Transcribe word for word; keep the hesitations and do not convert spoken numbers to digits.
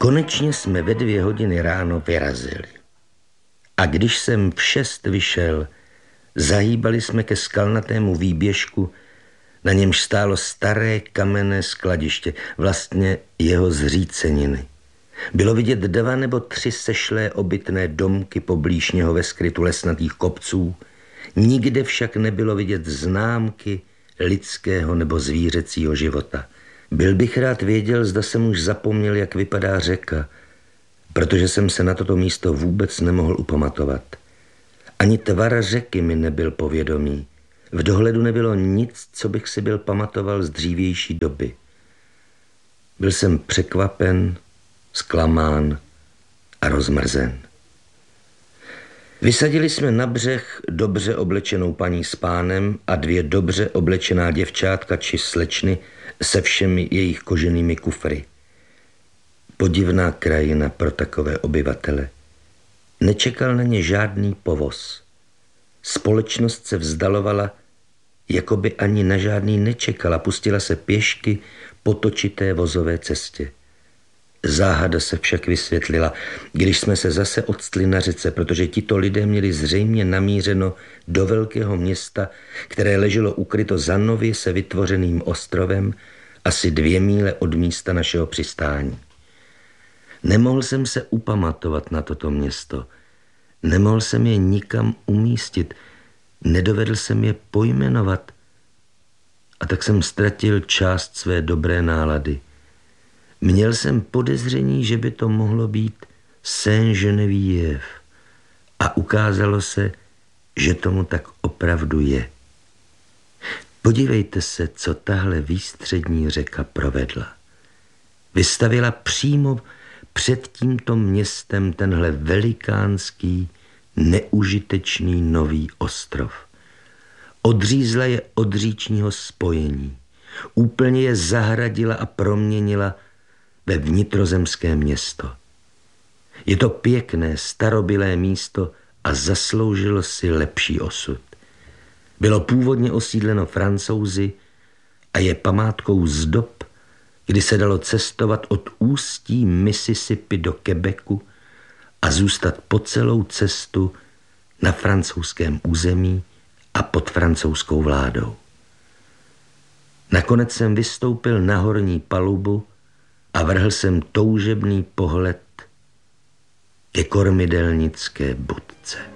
Konečně jsme ve dvě hodiny ráno vyrazili. A když jsem v šest vyšel, zahýbali jsme ke skalnatému výběžku, na němž stálo staré kamenné skladiště, vlastně jeho zříceniny. Bylo vidět dva nebo tři sešlé obytné domky poblíž něho ve skrytu lesnatých kopců, nikde však nebylo vidět známky lidského nebo zvířecího života. Byl bych rád věděl, zda jsem už zapomněl, jak vypadá řeka, protože jsem se na toto místo vůbec nemohl upamatovat. Ani tvar řeky mi nebyl povědomý. V dohledu nebylo nic, co bych si byl pamatoval z dřívější doby. Byl jsem překvapen, zklamán a rozmrzen. Vysadili jsme na břeh dobře oblečenou paní s pánem a dvě dobře oblečená děvčátka či slečny se všemi jejich koženými kufry. Podivná krajina pro takové obyvatele. Nečekal na ně žádný povoz. Společnost se vzdalovala, jako by ani na žádný nečekala, pustila se pěšky po točité vozové cestě. Záhada se však vysvětlila, když jsme se zase odstli na řece, protože tito lidé měli zřejmě namířeno do velkého města, které leželo ukryto za nově se vytvořeným ostrovem, asi dvě míle od místa našeho přistání. Nemohl jsem se upamatovat na toto město. Nemohl jsem je nikam umístit. Nedovedl jsem je pojmenovat. A tak jsem ztratil část své dobré nálady. Měl jsem podezření, že by to mohlo být Saint-Geneviève. A ukázalo se, že tomu tak opravdu je. Podívejte se, co tahle výstřední řeka provedla. Vystavila přímo před tímto městem tenhle velikánský, neužitečný nový ostrov. Odřízla je od říčního spojení. Úplně je zahradila a proměnila ve vnitrozemské město. Je to pěkné, starobylé místo a zasloužilo si lepší osud. Bylo původně osídleno Francouzi a je památkou z dob, kdy se dalo cestovat od ústí Mississippi do Quebecu a zůstat po celou cestu na francouzském území a pod francouzskou vládou. Nakonec jsem vystoupil na horní palubu a vrhl jsem toužebný pohled ke kormidelnické budce.